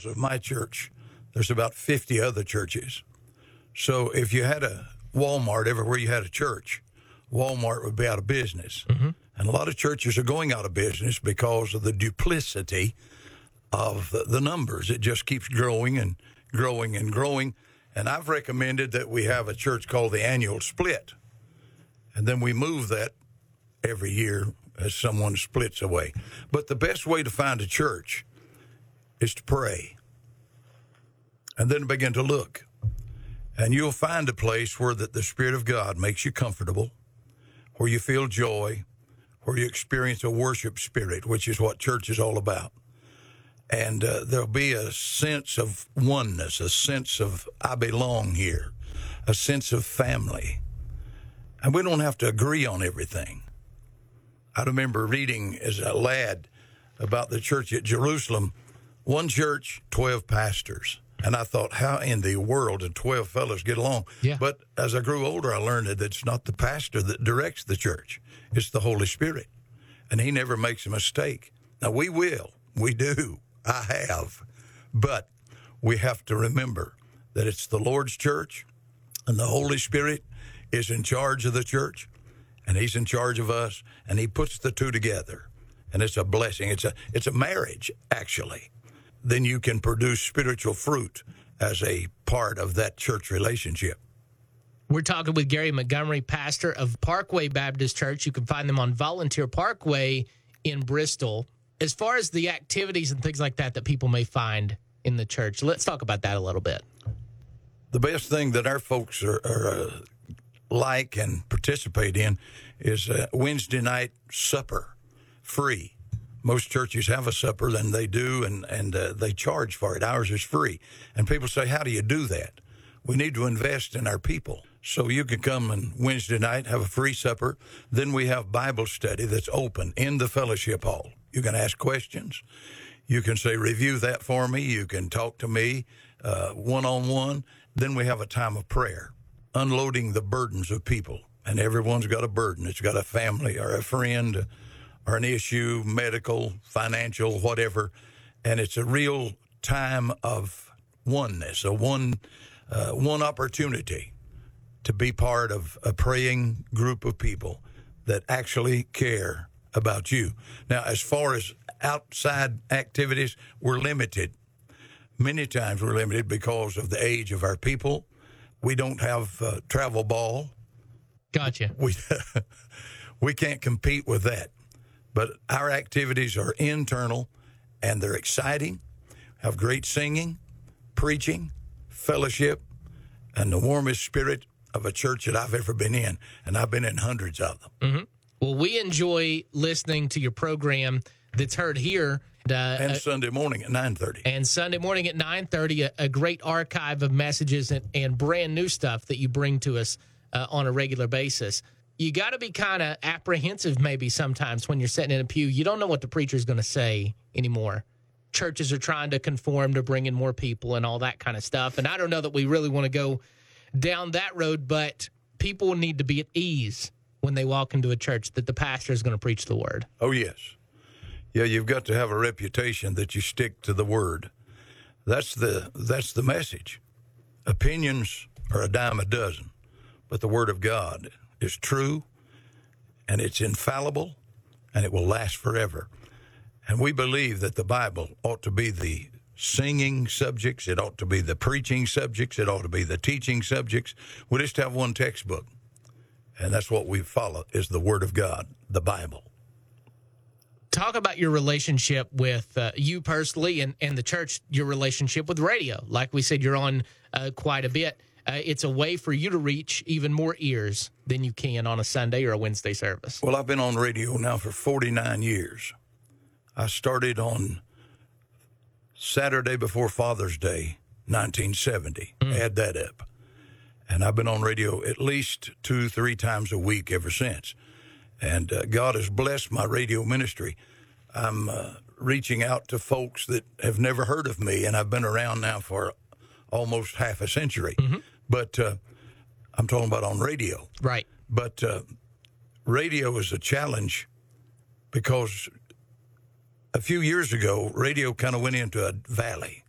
walls of my church, there's about 50 other churches. So if you had a Walmart everywhere you had a church, Walmart would be out of business. Mm-hmm. And a lot of churches are going out of business because of the duplicity of the numbers. It just keeps growing and growing and growing. And I've recommended that we have a church called the Annual Split. And then we move that every year as someone splits away. But the best way to find a church is to pray. And then begin to look. And you'll find a place where the Spirit of God makes you comfortable, where you feel joy, where you experience a worship spirit, which is what church is all about. And there'll be a sense of oneness, a sense of I belong here, a sense of family. And we don't have to agree on everything. I remember reading as a lad about the church at Jerusalem, one church, 12 pastors. And I thought, how in the world did 12 fellows get along? Yeah. But as I grew older, I learned that it's not the pastor that directs the church. It's the Holy Spirit. And he never makes a mistake. Now, we will. We do. I have. But we have to remember that it's the Lord's church, and the Holy Spirit is in charge of the church, and he's in charge of us, and he puts the two together. And it's a blessing. It's a marriage, actually. Then you can produce spiritual fruit as a part of that church relationship. We're talking with Gary Montgomery, pastor of Parkway Baptist Church. You can find them on Volunteer Parkway in Bristol. As far as the activities and things like that people may find in the church, let's talk about that a little bit. The best thing that our folks are like and participate in is Wednesday night supper, free. Most churches have a supper, and they do, and they charge for it. Ours is free. And people say, how do you do that? We need to invest in our people. So you can come on Wednesday night, have a free supper. Then we have Bible study that's open in the fellowship hall. You can ask questions. You can say, review that for me. You can talk to me one-on-one. Then we have a time of prayer, unloading the burdens of people. And everyone's got a burden. It's got a family or a friend or an issue, medical, financial, whatever. And it's a real time of oneness, one opportunity to be part of a praying group of people that actually care about you. Now, as far as outside activities, we're limited. Many times we're limited because of the age of our people. We don't have travel ball. Gotcha. We can't compete with that. But our activities are internal, and they're exciting, have great singing, preaching, fellowship, and the warmest spirit of a church that I've ever been in. And I've been in hundreds of them. Mm-hmm. Well, we enjoy listening to your program that's heard here. And Sunday morning at 9:30. And Sunday morning at 9:30, a great archive of messages and brand new stuff that you bring to us on a regular basis. You got to be kind of apprehensive maybe sometimes when you're sitting in a pew. You don't know what the preacher's going to say anymore. Churches are trying to conform to bring in more people and all that kind of stuff. And I don't know that we really want to go down that road, but people need to be at ease when they walk into a church that the pastor is going to preach the word. Oh, yes. Yeah, you've got to have a reputation that you stick to the word. That's the message. Opinions are a dime a dozen, but the word of God is true, and it's infallible, and it will last forever. And we believe that the Bible ought to be the singing subjects, it ought to be the preaching subjects, it ought to be the teaching subjects. We just have one textbook, and that's what we follow, is the Word of God, the Bible. Talk about your relationship with you personally and the church, your relationship with radio. Like we said, you're on quite a bit. It's a way for you to reach even more ears than you can on a Sunday or a Wednesday service. Well, I've been on radio now for 49 years. I started on Saturday before Father's Day, 1970. Add that up. And I've been on radio at least 2-3 times a week ever since. And God has blessed my radio ministry. I'm reaching out to folks that have never heard of me, and I've been around now for almost half a century. Mm-hmm. But I'm talking about on radio. Right. But radio is a challenge because a few years ago, radio kind of went into a valley.